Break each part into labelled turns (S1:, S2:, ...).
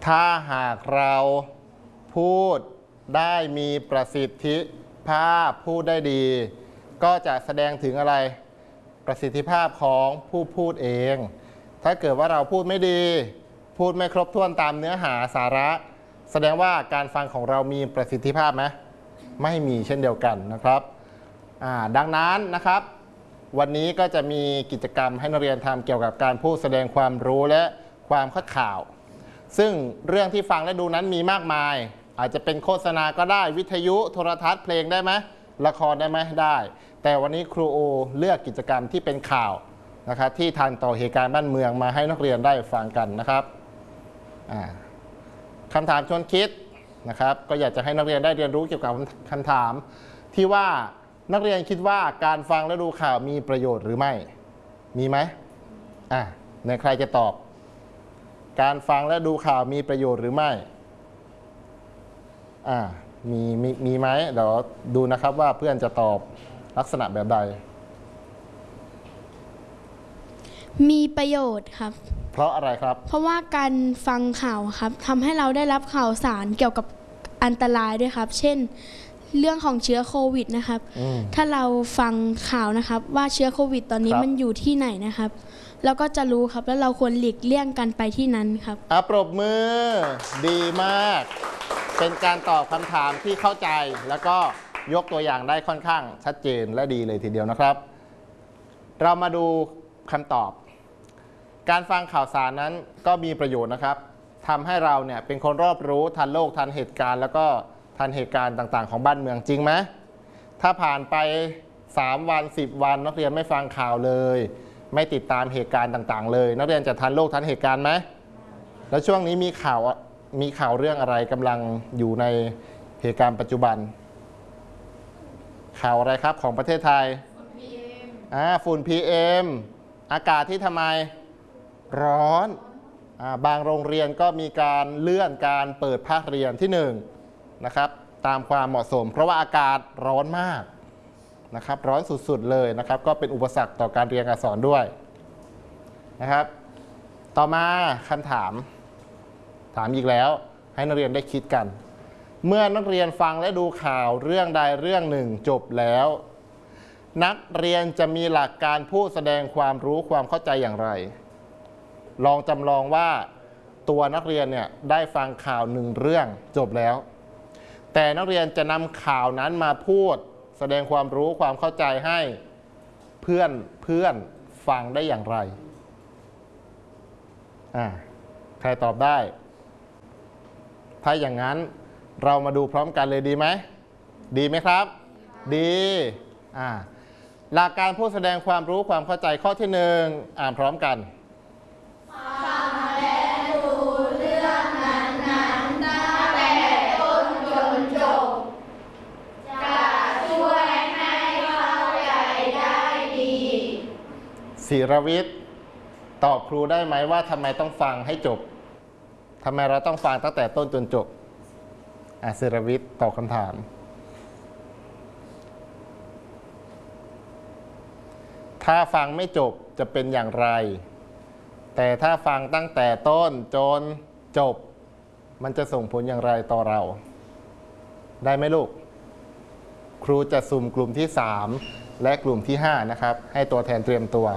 S1: ถ้าหากเราพูดได้มีประสิทธิภาพพูดได้ดี ก็จะแสดงถึงอะไรประสิทธิภาพของผู้พูดเองถ้าเกิดว่าเราพูดไม่ดีพูดไม่ครบถ้วนตามเนื้อหาสาระแสดงว่าการฟังของเรามีประสิทธิภาพไหมไม่มีเช่นเดียวกันนะครับดังนั้นนะครับวันนี้ก็จะมีกิจกรรมให้นักเรียนทำเกี่ยวกับการพูดแสดงความรู้และความเข้าใจข่าวซึ่งเรื่องที่ฟังและดูนั้นมีมากมายอาจจะเป็นโฆษณาก็ได้วิทยุโทรทัศน์เพลงได้ไหมละครได้ไหมได้แต่วันนี้ครูโอเลือกกิจกรรมที่เป็นข่าวนะครับที่ทันต่อเหตุการณ์บ้านเมืองมาให้นักเรียนได้ฟังกันนะครับคำถามชวนคิดนะครับก็อยากจะให้นักเรียนได้เรียนรู้เกี่ยวกับคำถามที่ว่านักเรียนคิดว่าการฟังและดูข่าวมีประโยชน์หรือไม่มีไหมในใครจะตอบการฟังและดูข่าวมีประโยชน์หรือไม่มีไหมเดี๋ยวดูนะครับว่าเพื่อนจะตอบลักษณะแบบใด
S2: มีประโยชน์ครับ
S1: เพราะอะไรครับ
S2: เพราะว่าการฟังข่าวครับทำให้เราได้รับข่าวสารเกี่ยวกับอันตรายด้วยครับเช่นเรื่องของเชื้อโควิดนะครับถ้าเราฟังข่าวนะครับว่าเชื้อโควิดตอนนี้มันอยู่ที่ไหนนะครับเราก็จะรู้ครับแล้วเราควรหลีกเลี่ยงกันไปที่นั้นครับ
S1: ปรบมือดีมากเป็นการตอบคำถามที่เข้าใจแล้วก็ยกตัวอย่างได้ค่อนข้างชัดเจนและดีเลยทีเดียวนะครับเรามาดูคำตอบการฟังข่าวสารนั้นก็มีประโยชน์นะครับทำให้เราเนี่ยเป็นคนรอบรู้ทันโลกทันเหตุการณ์แล้วก็ทันเหตุการณ์ต่างๆของบ้านเมืองจริงไหมถ้าผ่านไป3 วัน10 วันนักเรียนไม่ฟังข่าวเลยไม่ติดตามเหตุการณ์ต่างๆเลยนักเรียนจะทันโลกทันเหตุการณ์ไหมแล้วช่วงนี้มีข่าวเรื่องอะไรกำลังอยู่ในเหตุการณ์ปัจจุบันข่าวอะไรครับของประเทศไทยฝุ่น PM อากาศที่ทำไมร้อนบางโรงเรียนก็มีการเลื่อนการเปิดภาคเรียนที่1นะครับตามความเหมาะสมเพราะว่าอากาศร้อนมากนะครับร้อนสุดๆเลยนะครับก็เป็นอุปสรรคต่อการเรียนการสอนด้วยนะครับต่อมาคำถามอีกแล้วให้นักเรียนได้คิดกันเมื่อนักเรียนฟังและดูข่าวเรื่องใดเรื่องหนึ่งจบแล้วนักเรียนจะมีหลักการพูดแสดงความรู้ความเข้าใจอย่างไรลองจำลองว่าตัวนักเรียนเนี่ยได้ฟังข่าว1 เรื่องจบแล้วแต่นักเรียนจะนำข่าวนั้นมาพูดแสดงความรู้ความเข้าใจให้เพื่อนฟังได้อย่างไรใครตอบได้ถ้าอย่างนั้นเรามาดูพร้อมกันเลยดีไหมดีไหมครับดีหลักการพูดแสดงความรู้ความเข้าใจข้อที่1อ่านพร้อมกัน
S3: ฟังและดูเรื่องนั้นๆตั้งแต่ต้นจนจบจะช่วยให้เข้าใจได้ดี
S1: ศิรวิทย์ตอบครูได้ไหมว่าทำไมต้องฟังให้จบทำไมเราต้องฟังตั้งแต่ต้นจนจบศิรวิทย์ตอบคำถามถ้าฟังไม่จบจะเป็นอย่างไรแต่ถ้าฟังตั้งแต่ต้นจนจบมันจะส่งผลอย่างไรต่อเราได้ไหมลูกครูจะสุ่มกลุ่มที่3และกลุ่มที่5นะครับให้ตัวแทนเตรียมตัว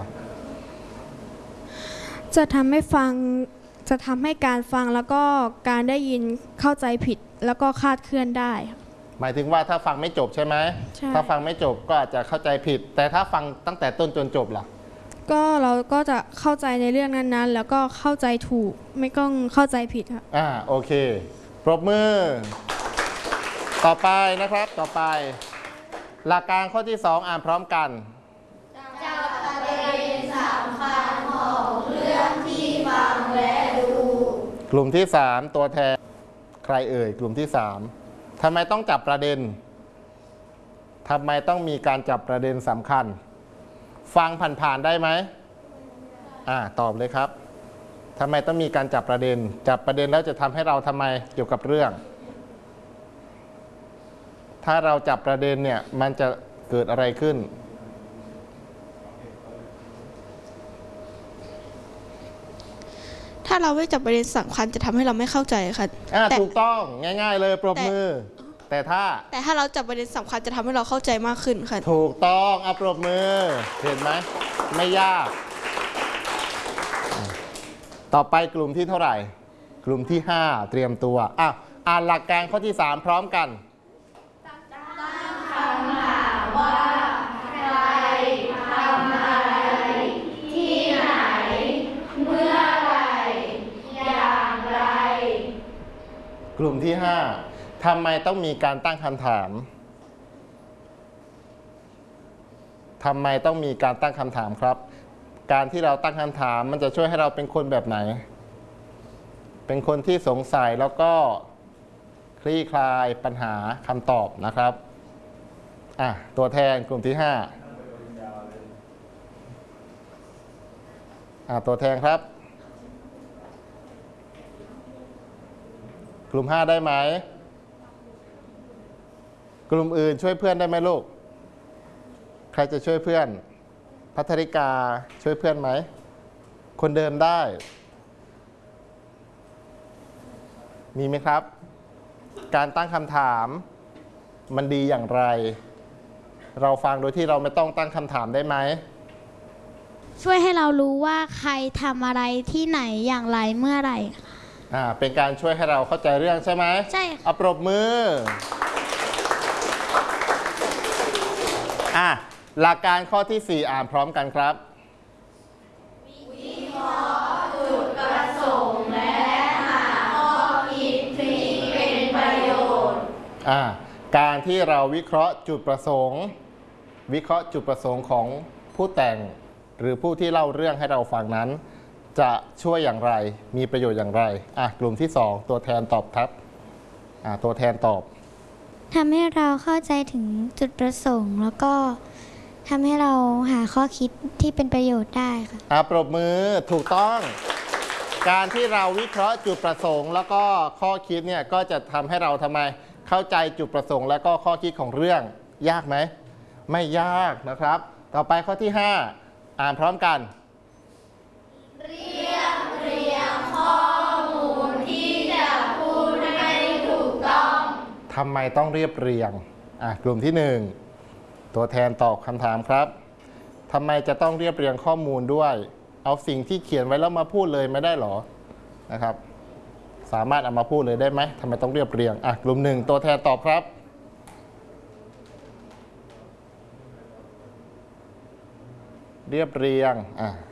S2: จะทำให้การฟังแล้วก็การได้ยินเข้าใจผิดแล้วก็คลาดเคลื่อนได้
S1: หมายถึงว่าถ้าฟังไม่จบใช่ไหมถ้าฟังไม่จบก็อาจจะเข้าใจผิดแต่ถ้าฟังตั้งแต่ต้นจนจบล่ะ
S2: ก็เราก็จะเข้าใจในเรื่องนั้นๆแล้วก็เข้าใจถูกไม่ต้องเข้าใจผิดครับ
S1: โอเคปรบมือต่อไปนะครับต่อไปหลักการข้อที่2อ่านพร้อมกัน
S3: จับประเด็นสำคัญของเรื่องที่ฟังและดู
S1: กลุ่มที่3ตัวแทนใครเอ่ยกลุ่มที่3ทำไมต้องจับประเด็นทำไมต้องมีการจับประเด็นสำคัญฟังผ่านๆได้ไหมตอบเลยครับทำไมต้องมีการจับประเด็นแล้วจะทำให้เราทำไมเกี่ยวกับเรื่องถ้าเราจับประเด็นเนี่ยมันจะเกิดอะไรขึ้น
S2: ท
S4: ถ้าเราไม่จับประเด็นสำคัญจะทำให้เราไม่เข้าใจค่ะแต่
S1: ถูกต้องง่ายๆเลยปรบมือ แต่ถ้า
S4: เราจับประเด็นสำคัญจะทำให้เราเข้าใจมากขึ้นค่ะ
S1: ถูกต้องปรบมือ เห็นไหมไม่ยาก ต่อไปกลุ่มที่เท่าไหร่ กลุ่มที่ 5 เตรียมตัวอ่านหลักการข้อที่ 3 พร้อมกัน กลุ่มที่ 5ทำไมต้องมีการตั้งคำถามทำไมต้องมีการตั้งคำถามครับ การที่เราตั้งคำถามมันจะช่วยให้เราเป็นคนแบบไหน เป็นคนที่สงสัยแล้วก็คลี่คลายปัญหาคำตอบนะครับตัวแทนกลุ่มที่ 5ตัวแทนครับ กลุ่ม 5 ได้ไหม กลุ่มอื่นช่วยเพื่อนได้ไหมลูก ใครจะช่วยเพื่อน พัทริกาช่วยเพื่อนไหม คนเดิมได้ มีไหมครับ การตั้งคำถามมันดีอย่างไร เราฟังโดยที่เราไม่ต้องตั้งคำถามได้ไหม
S3: ช่วยให้เรารู้ว่าใครทำอะไรที่ไหนอย่างไรเมื่อไหร่
S1: เป็นการช่วยให้เราเข้าใจเรื่องใช่ไหม
S3: ใช่
S1: ค่ะปรบมือหลักการข้อที่ 4 อ่านพร้อมกันครับวิเคราะห์จุดประสงค์และหาข้อคิดที่เป็นประโยชน์การที่เราวิเคราะห์จุดประสงค์ของผู้แต่งหรือผู้ที่เล่าเรื่องให้เราฟังนั้นจะช่วยอย่างไรมีประโยชน์อย่างไรกลุ่มที่ 2 ตัวแทนตอบครับตัวแทนตอบ
S5: ทำให้เราเข้าใจถึงจุดประสงค์แล้วก็ทำให้เราหาข้อคิดที่เป็นประโยชน์ได้ค่ะ
S1: ปรบมือถูกต้อง การที่เราวิเคราะห์จุดประสงค์แล้วก็ข้อคิดเนี่ยก็จะทำให้เราทำไมเข้าใจจุดประสงค์และก็ข้อคิดของเรื่องยากไหมไม่ยากนะครับต่อไปข้อที่ 5 อ่านพร้อมกัน
S3: เรียงข้อมูลที่จะพูดให้ถูกต้อง
S1: ทำไมต้องเรียบเรียงกลุ่มที่ 1 ตัวแทนตอบคำถามครับทำไมจะต้องเรียบเรียงข้อมูลด้วยเอาสิ่งที่เขียนไว้แล้วมาพูดเลยไม่ได้หรอนะครับสามารถเอามาพูดเลยได้ไหมทำไมต้องเรียบเรียงกลุ่ม 1 ตัวแทนตอบครับเรียบเรียง